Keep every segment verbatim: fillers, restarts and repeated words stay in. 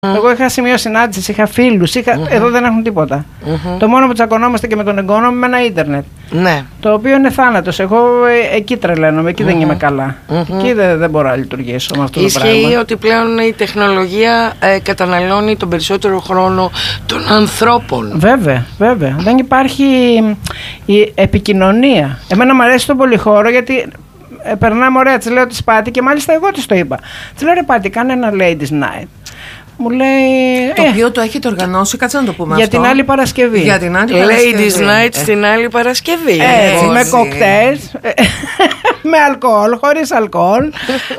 Mm. Εγώ είχα σημείο συνάντησης, είχα φίλους, είχα... Mm-hmm. Εδώ δεν έχουν τίποτα. Mm-hmm. Το μόνο που τσακωνόμαστε και με τον εγγόνο μου με ένα ίντερνετ. Ναι. Το οποίο είναι θάνατος. Εγώ ε, εκεί τρελαίνομαι, εκεί mm-hmm. δεν είμαι καλά. Mm-hmm. Εκεί δεν, δεν μπορώ να λειτουργήσω με αυτό Ισχύει το πράγμα. Ισχύει ότι πλέον η τεχνολογία ε, καταναλώνει τον περισσότερο χρόνο των ανθρώπων. Βέβαια, βέβαια. Δεν υπάρχει η επικοινωνία. Εμένα μου αρέσει το πολυχώρο γιατί. Ε, περνάμε ωραία, της λέω της Πάτη και μάλιστα εγώ της το είπα. Της λέω ρε Πάτη, κάνε ένα ladies night. Μου λέει. Το ε, οποίο το έχετε οργανώσει, κάτσε να το πούμε για αυτό. την άλλη Παρασκευή. Για την άλλη Παρασκευή. Ladies night ε. στην άλλη Παρασκευή. Έτσι, με κοκτέιλ, με αλκοόλ, χωρίς αλκοόλ.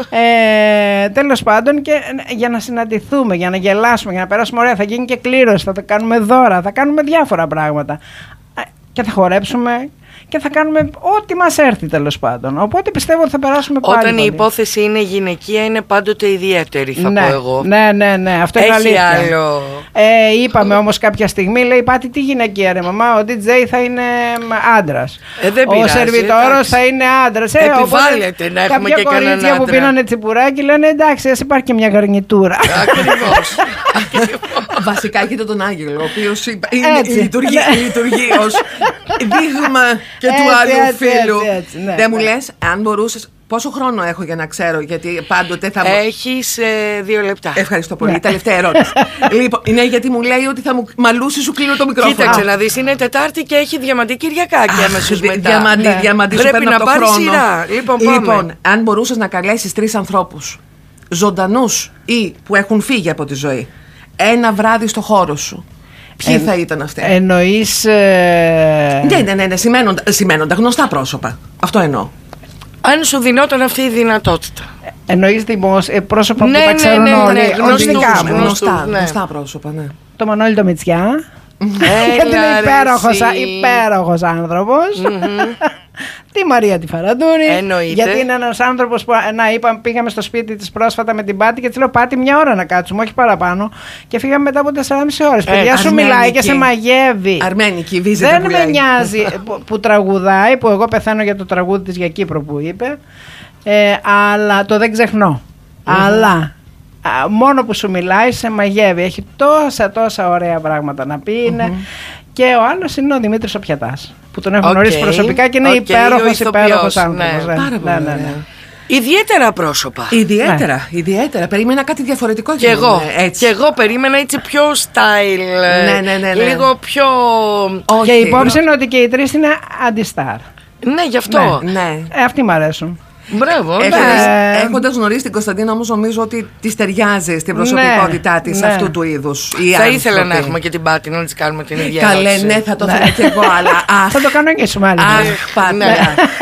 ε, τέλος πάντων, και για να συναντηθούμε, για να γελάσουμε, για να περάσουμε ωραία. Θα γίνει και κλήρωση, θα κάνουμε δώρα, θα κάνουμε διάφορα πράγματα. Και θα χορέψουμε. Και θα κάνουμε ό,τι μας έρθει τέλος πάντων. Οπότε πιστεύω ότι θα περάσουμε πάλι. Όταν πολύ. Η υπόθεση είναι γυναικεία, είναι πάντοτε ιδιαίτερη, θα ναι, πω εγώ. Ναι, ναι, ναι. Αυτό είναι Έχει αλήθεια. άλλο. Ε, είπαμε όμως κάποια στιγμή, λέει Πάτη, τι γυναικεία ρε μαμά, ο ντι τζέι θα είναι άντρας. Ε, δεν ο πειράζει, σερβιτόρος εντάξει. θα είναι άντρας. Ε, Επιβάλλεται να έχουμε και κανέναν άντρα. Κάποια κορίτσια που πίνανε τσιπουράκι λένε εντάξει, ας υπάρχει και μια γαρνιτούρα. Ακριβώς. Βασικά έχετε τον Άγγελο, ο οποίος λειτουργεί, λειτουργεί ως δείγμα και του Έτσι, άλλου έτσι, φίλου. έτσι, έτσι, ναι, δεν μου ναι. λες, αν μπορούσες. Πόσο χρόνο έχω για να ξέρω, γιατί πάντοτε θα. Έχεις ε, δύο λεπτά. Ευχαριστώ πολύ. Τελευταία ερώτηση. Λοιπόν, ναι, γιατί μου λέει ότι θα μου μαλούσει, σου κλείνω το μικρόφωνο. Κοίταξε να δεις, είναι Τετάρτη και έχει Διαμαντή Κυριακάκη αμέσως μετά. Διαμαντή, Ναι. διαμαντή, σου Πρέπει παίρνω να από το πάρει χρόνο. σειρά. Λοιπόν, πάμε. Λοιπόν, αν μπορούσες να καλέσεις τρεις ανθρώπους, ζωντανούς ή που έχουν φύγει από τη ζωή, ένα βράδυ στο χώρο σου, ποιοι Ε, θα ήταν αυτοί? Εννοείς. Ε... Ναι, ναι, ναι, ναι, σημαίνοντα, σημαίνοντα γνωστά πρόσωπα. Αυτό εννοώ. Αν σου δινόταν αυτή η δυνατότητα. Εννοείς δημόσια, πρόσωπα Ναι, που τα ναι, ξέρουν ναι, όλοι. ναι, όχι γνωστούς, δικά μου. γνωστούς. Γνωστά, ναι. γνωστά πρόσωπα, ναι. Το Μανώλη το Μητσιά. Γιατί είναι Έλα, ρε, υπέροχος, εσύ. υπέροχος άνθρωπος. Mm-hmm. Τη Μαρία τη Φαραντούνη. Εννοείται. Γιατί είναι ένας άνθρωπος που, να είπαμε, πήγαμε στο σπίτι της πρόσφατα με την Πάτη και της λέω Πάτη μια ώρα να κάτσουμε, όχι παραπάνω. Και φύγαμε μετά από τεσσεράμισι ώρες. Ε, Παιδιά σου αρμένικη. μιλάει και σε μαγεύει. Αρμένικη, βίζεται Δεν που με λέει. νοιάζει που, που τραγουδάει, που εγώ πεθαίνω για το τραγούδι της για Κύπρο που είπε. Ε, αλλά το δεν ξεχνώ. Mm-hmm. Αλλά α, μόνο που σου μιλάει σε μαγεύει. Έχει τόσα τόσα ωραία πράγματα να πει. Είναι. Mm-hmm. Και ο άλλος είναι ο Δημήτρης ο Πιατάς, που τον έχω Okay. γνωρίσει προσωπικά και είναι Okay, υπέροχος, ο υπέροχος ηθοποιός, άνθρωπος. ναι. Ναι. Πάρα Ναι, πολύ ναι, ναι. ωραία. Ιδιαίτερα πρόσωπα. Ιδιαίτερα, ιδιαίτερα. Περίμενα κάτι διαφορετικό. Και εγώ, έτσι. και εγώ περίμενα έτσι πιο style. Ναι, ναι, ναι, ναι. Λίγο πιο. Όχι. Και η υπόψη είναι ότι και οι τρεις είναι αντιστάρ. Ναι, γι' αυτό. Ναι, ναι. Ε, αυτοί μ' αρέσουν. Μπράβο. Έχοντας, Ναι. έχοντας γνωρίσει την Κωνσταντίνα, όμως νομίζω ότι τη ταιριάζει στην προσωπικότητά της ναι. αυτού του είδους. Θα ήθελα να έχουμε και την Πάτη να της κάνουμε την ίδια Καλέ, ερώτηση. ναι, θα το ήθελα κι εγώ, αλλά. Αχ, Θα το κάνω και σου μάλιστα. αχ, πάντα. Ναι.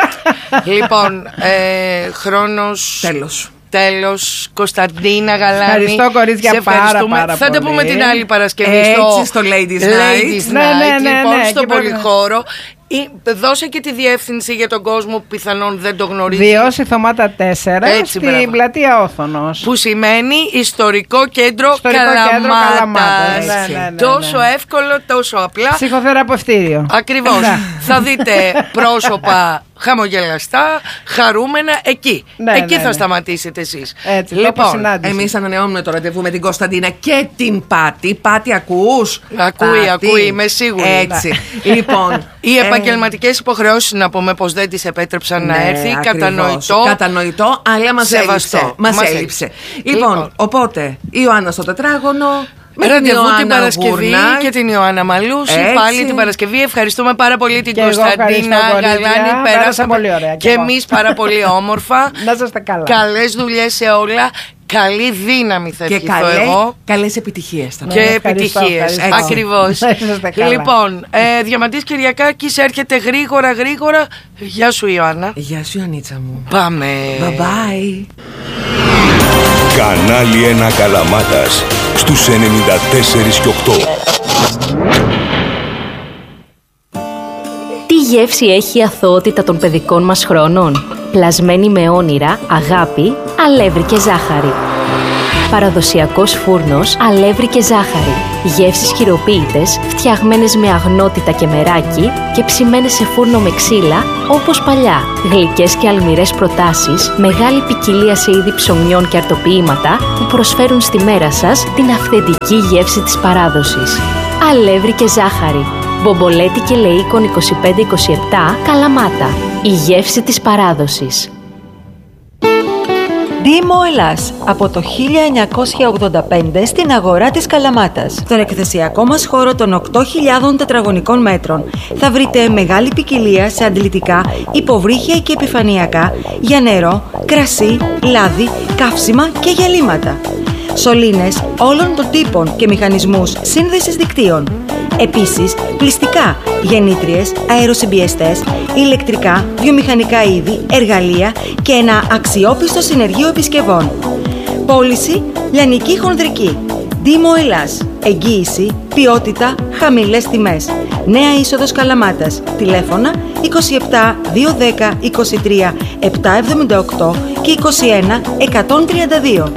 Λοιπόν, ε, χρόνος. Τέλος. Τέλος, Κωνσταντίνα Γαλάνη. Ευχαριστώ, κορίτσια, Σε πάρα, ευχαριστούμε. πάρα Θα τα πολύ. πούμε την άλλη Παρασκευή Έτσι, στο, στο Ladies Night. Ladies Ναι, ναι, Night, ναι, λοιπόν, ναι, στο εκεί πρέπει να- Πολυχώρο. Ή, δώσε και τη διεύθυνση για τον κόσμο που πιθανόν δεν το γνωρίζει. Διόση Θωμάτα τέσσερα Έτσι, στην μπράβο. πλατεία Όθωνος. Που σημαίνει Ιστορικό Κέντρο Ιστορικό Κέντρο Καλαμάτας. Καλαμάτας. Ναι, ναι, ναι, ναι. Τόσο εύκολο, τόσο απλά. Ψυχοθεραπευτήριο. Ακριβώς. Ναι. Θα δείτε πρόσωπα χαμογελαστά, χαρούμενα εκεί. Ναι, εκεί ναι, θα ναι. σταματήσετε εσείς. Έτσι, λοιπόν, συνάντηση. Εμείς ανανεώνουμε το ραντεβού με την Κωνσταντίνα και την Πάτη. Πάτη, ακούς? Ακούει, Πάτη. ακούει, είμαι σίγουρη. Έτσι. Λοιπόν. Οι ε, επαγγελματικές υποχρεώσεις, να πούμε πως δεν τις επέτρεψαν να ναι, έρθει. ακριβώς. Κατανοητό. Κατανοητό, αλλά μας Σεβαστό. έλειψε. Μας Μας έλειψε. έλειψε. Λοιπόν, Λοιπόν. οπότε, η Ιωάννα στο τετράγωνο. Με την Ραντεβού την Ιωάννα Παρασκευή Γουρνά. και την Ιωάννα Μαλούση. Έτσι. Πάλι την Παρασκευή. Ευχαριστούμε πάρα πολύ την Και εγώ Κωνσταντίνα ευχαριστώ, κορίτσια. Γαλάνη. Πέρασα Πέρασαμε πολύ ωραία κι και εγώ. εμείς πάρα πολύ όμορφα. Να είστε καλά. Καλές δουλειές σε όλα. Καλή δύναμη θα Και ευχηθώ καλέ, εγώ. καλές επιτυχίες θα Ναι, Και ευχαριστώ, επιτυχίες. ευχαριστώ. Ακριβώς. Να είστε καλά. Λοιπόν, ε, Διαμαντής Κυριακάκης έρχεται γρήγορα γρήγορα. Γεια σου Ιωάννα. Γεια σου Ιωαννίτσα μου. Πάμε. Bye bye. Κανάλι ένα Καλαμάτας στους ενενήντα τέσσερα και οκτώ. Τι γεύση έχει η αθωότητα των παιδικών μας χρόνων? Πλασμένη με όνειρα, αγάπη, αλεύρι και ζάχαρη. Παραδοσιακός φούρνος, αλεύρι και ζάχαρη. Γεύσεις χειροποίητες, φτιαγμένες με αγνότητα και μεράκι και ψημένες σε φούρνο με ξύλα, όπως παλιά. Γλυκές και αλμυρές προτάσεις, μεγάλη ποικιλία σε είδη ψωμιών και αρτοποιήματα που προσφέρουν στη μέρα σας την αυθεντική γεύση της παράδοσης. Αλεύρι και ζάχαρη. Μπομπολέτη και Λεΐκον είκοσι πέντε είκοσι επτά, Καλαμάτα. Η γεύση της παράδοσης. Δήμο Ελλάς, από το χίλια εννιακόσια ογδόντα πέντε στην αγορά της Καλαμάτας. Στον εκθεσιακό μας χώρο των οκτώ χιλιάδων τετραγωνικών μέτρων θα βρείτε μεγάλη ποικιλία σε αντλητικά, υποβρύχια και επιφανειακά για νερό, κρασί, λάδι, καύσιμα και γυαλίματα. Σωλήνες όλων των τύπων και μηχανισμούς σύνδεσης δικτύων. Επίσης, πλυστικά, γεννήτριες, αεροσυμπιεστές, ηλεκτρικά, βιομηχανικά είδη, εργαλεία και ένα αξιόπιστο συνεργείο επισκευών. Πώληση, λιανική χονδρική. Δήμο Ελλάς. Εγγύηση, ποιότητα, χαμηλές τιμές. Νέα είσοδος Καλαμάτας. Τηλέφωνα είκοσι επτά διακόσια δέκα είκοσι τρία επτακόσια εβδομήντα οκτώ και είκοσι ένα εκατόν τριάντα δύο.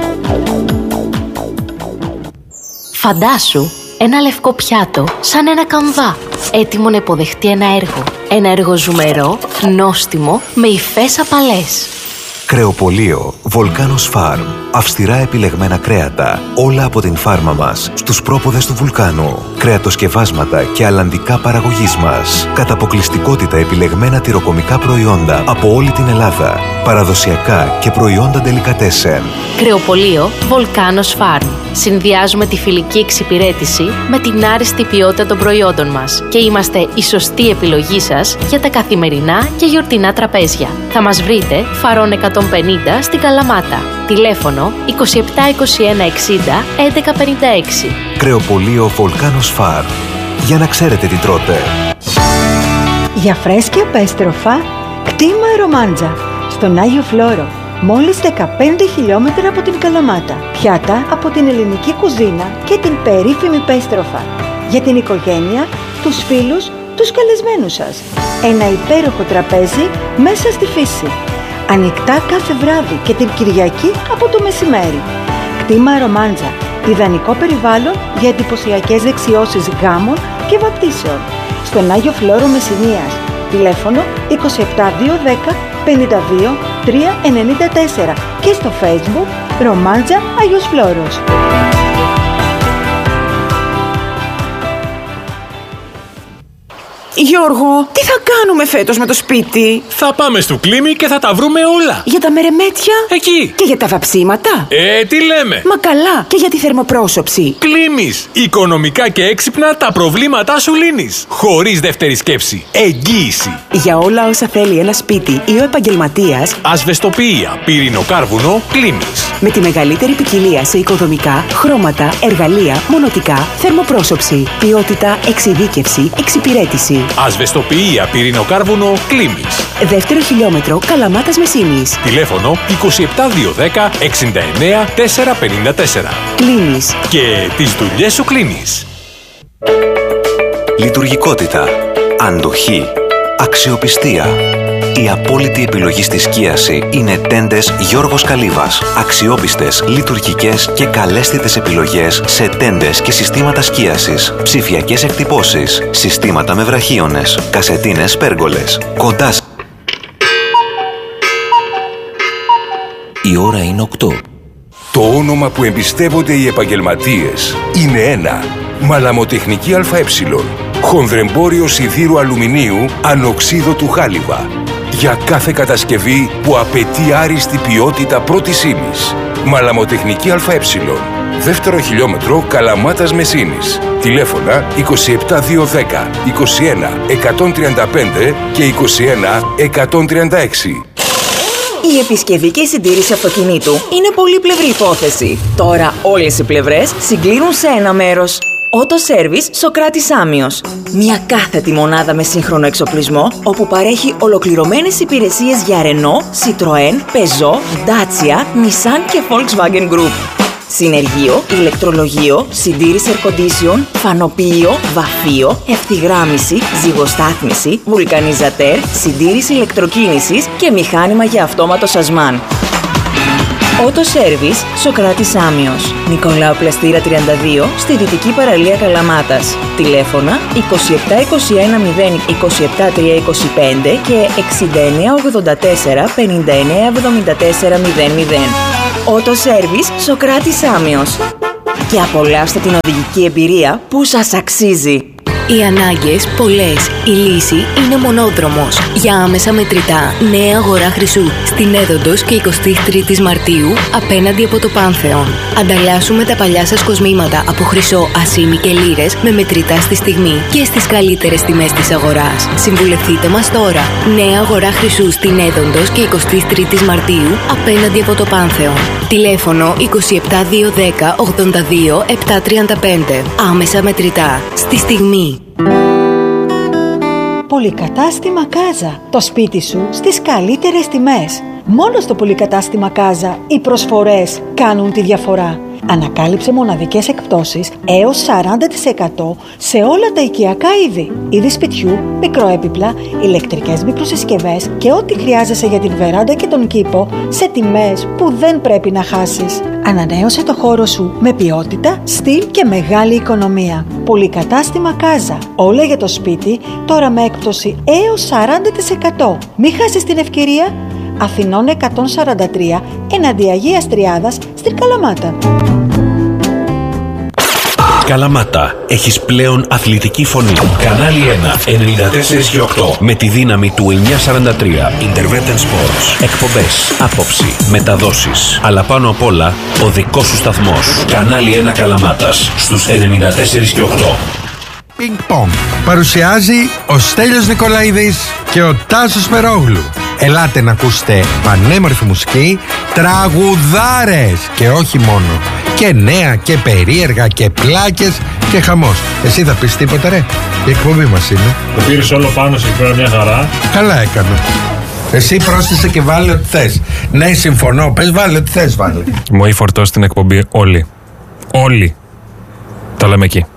Φαντάσου ένα λευκό πιάτο σαν ένα καμβά, έτοιμο να υποδεχτεί ένα έργο. Ένα έργο ζουμερό, νόστιμο, με υφές απαλές. Κρεοπωλείο Volcanos Farm. Αυστηρά επιλεγμένα κρέατα, όλα από την φάρμα μας, στους πρόποδες του βουλκάνου. Κρεατοσκευάσματα και αλλαντικά παραγωγής μας. Κατά αποκλειστικότητα επιλεγμένα τυροκομικά προϊόντα από όλη την Ελλάδα. Παραδοσιακά και προϊόντα ντελικατέσεν. Κρεοπωλείο Volcanos Farm. Συνδυάζουμε τη φιλική εξυπηρέτηση με την άριστη ποιότητα των προϊόντων μας και είμαστε η σωστή επιλογή σας για τα καθημερινά και γιορτινά τραπέζια. Θα μας βρείτε Φαρών εκατόν πενήντα στην Καλαμάτα. Τηλέφωνο είκοσι επτά είκοσι ένα εξήντα έντεκα πενήντα έξι. Κρεοπωλείο Volcanos Farm. Για να ξέρετε τι τρώτε. Για φρέσκια πέστροφα, κτήμα Ρομάντζα, στον Άγιο Φλόρο. Μόλις δεκαπέντε χιλιόμετρα από την Καλαμάτα. Πιάτα από την ελληνική κουζίνα και την περίφημη πέστροφα. Για την οικογένεια, τους φίλους, τους καλεσμένους σας. Ένα υπέροχο τραπέζι μέσα στη φύση. Ανοιχτά κάθε βράδυ και την Κυριακή από το μεσημέρι. Κτήμα Ρομάντζα. Ιδανικό περιβάλλον για εντυπωσιακές δεξιώσεις γάμων και βαπτίσεων. Στον Άγιο Φλόρο Μεσσηνίας. Τηλέφωνο είκοσι επτά διακόσια δέκα πενήντα δύο τριακόσια ενενήντα τέσσερα και στο Facebook Ρομάντζα Άγιος Φλόρος. Γιώργο, τι θα κάνουμε φέτος με το σπίτι? Θα πάμε στο Κλίμι και θα τα βρούμε όλα. Για τα μερεμέτια? Εκεί. Και για τα βαψίματα? Ε, τι λέμε. Μα καλά, και για τη θερμοπρόσωψη. Κλίμις. Οικονομικά και έξυπνα τα προβλήματά σου λύνεις. Χωρίς δεύτερη σκέψη. Εγγύηση. Για όλα όσα θέλει ένα σπίτι ή ο επαγγελματίας. Ασβεστοποιία, πυρηνοκάρβουνο, Κλίμις. Με τη μεγαλύτερη ποικιλία σε οικοδομικά, χρώματα, εργαλεία, μονοτικά, θερμοπρόσωψη, ποιότητα, εξειδίκευση, εξυπηρέτηση. Ασβεστοποιία, πυρηνοκάρβουνο, Κλίμις. Δεύτερο χιλιόμετρο, Καλαμάτας Μεσσήνης. Τηλέφωνο είκοσι επτά διακόσια δέκα εξήντα εννέα τετρακόσια πενήντα τέσσερα. Κλείνεις. Και τις δουλειές σου κλείνεις. Λειτουργικότητα, αντοχή, αξιοπιστία. Η απόλυτη επιλογή στη σκίαση είναι τέντες Γιώργος Καλύβας. Αξιόπιστες, λειτουργικές και καλέσθητες επιλογές σε τέντες και συστήματα σκίασης. Ψηφιακές εκτυπώσεις, συστήματα με βραχίονες, κασετίνες πέργολες. Κοντά. Η ώρα είναι οκτώ. Το όνομα που εμπιστεύονται οι επαγγελματίες είναι ένα. Μαλαμοτεχνική ΑΕ. Χονδρεμπόριο σιδήρου αλουμινίου ανοξίδωτου χάλιβα. Για κάθε κατασκευή που απαιτεί άριστη ποιότητα πρώτης ύλης. Μαλαμοτεχνική ΑΕ. Δεύτερο χιλιόμετρο Καλαμάτας Μεσσήνης. Τηλέφωνα είκοσι επτά διακόσια δέκα είκοσι ένα εκατόν τριάντα πέντε και είκοσι ένα εκατόν τριάντα έξι. Η επισκευή και η συντήρηση αυτοκινήτου είναι πολύπλευρη υπόθεση. Τώρα όλες οι πλευρές συγκλίνουν σε ένα μέρος. Auto Service Σοκράτης Άμιος. Μια κάθετη μονάδα με σύγχρονο εξοπλισμό, όπου παρέχει ολοκληρωμένες υπηρεσίες για Renault, Citroën, Peugeot, Dacia, Nissan και Volkswagen Group. Συνεργείο, ηλεκτρολογείο, συντήρηση air condition, φανοποιείο, βαφείο, ευθυγράμμιση, ζυγοστάθμιση, βουλκανιζατέρ, συντήρηση ηλεκτροκίνησης και μηχάνημα για αυτόματο σασμάν. Ότο Σέρβις, Σοκράτης Άμιος. Νικολάου Πλαστήρα τριάντα δύο, στη Δυτική Παραλία Καλαμάτας. Τηλέφωνα είκοσι επτά είκοσι ένα μηδέν είκοσι επτά τριακόσια είκοσι πέντε και εξήντα εννέα ογδόντα τέσσερα πενήντα εννέα εβδομήντα τέσσερα μηδέν μηδέν. Ότο Σέρβις, Σοκράτης Άμιος. Και απολαύστε την οδηγική εμπειρία που σας αξίζει. Οι ανάγκες πολλές. Η λύση είναι μονόδρομος. Για άμεσα μετρητά, νέα αγορά Χρυσού στην Έδοντος και εικοστή τρίτη Μαρτίου απέναντι από το Πάνθεον. Ανταλλάσσουμε τα παλιά σας κοσμήματα από χρυσό, ασήμι και λίρες με μετρητά στη στιγμή και στις καλύτερες τιμές της αγοράς. Συμβουλευτείτε μας τώρα. Νέα αγορά Χρυσού στην Έδοντος και εικοστή τρίτη Μαρτίου απέναντι από το Πάνθεον. Τηλέφωνο είκοσι επτά διακόσια δέκα ογδόντα δύο επτακόσια τριάντα πέντε. Άμεσα μετρητά. Στη στιγμή. Πολυκατάστημα Κάζα. Το σπίτι σου στις καλύτερες τιμές. Μόνο στο Πολυκατάστημα Κάζα οι προσφορές κάνουν τη διαφορά. Ανακάλυψε μοναδικές εκπτώσεις έως σαράντα τοις εκατό σε όλα τα οικιακά είδη. Είδη σπιτιού, μικροέπιπλα, ηλεκτρικές μικροσυσκευές και ό,τι χρειάζεσαι για την βεράντα και τον κήπο σε τιμές που δεν πρέπει να χάσεις. Ανανέωσε το χώρο σου με ποιότητα, στυλ και μεγάλη οικονομία. Πολυκατάστημα Κάζα. Όλα για το σπίτι, τώρα με έκπτωση έως σαράντα τοις εκατό. Μην χάσεις την ευκαιρία. Αθηνών εκατόν σαράντα τρία, εναντί Αγίας Τριάδας, στην Καλαμάτα. Καλαμάτα, έχεις πλέον αθλητική φωνή. Κανάλι ένα, ενενήντα τέσσερα και οκτώ. Με τη δύναμη του εννιακόσια σαράντα τρία. Intervention Sports. Εκπομπές, άποψη, μεταδόσεις. Αλλά πάνω απ' όλα, ο δικός σου σταθμός. Κανάλι ένα Καλαμάτας, στους ενενήντα τέσσερα και οκτώ. Ping Pong. Παρουσιάζει ο Στέλιος Νικολαίδης και ο Τάσος Περόγλου. Ελάτε να ακούσετε πανέμορφη μουσική, τραγουδάρες και όχι μόνο. Και νέα και περίεργα και πλάκες και χαμός. Εσύ θα πεις τίποτα ρε? Η εκπομπή μας είναι. Το πήρες όλο πάνω σε πέρα μια χαρά. Καλά έκανα. Εσύ πρόσθεσε και βάλε ό,τι θες. Ναι, συμφωνώ. Πες βάλε ό,τι θες βάλε. Μου έχει φορτώσει την εκπομπή όλοι. Όλοι. Τα λέμε εκεί.